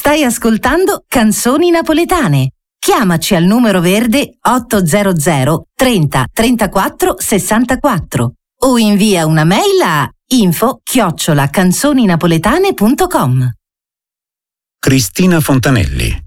Stai ascoltando Canzoni Napoletane. Chiamaci al numero verde 800 30 34 64 o invia una mail a info@canzoninapoletane.com. Cristina Fontanelli.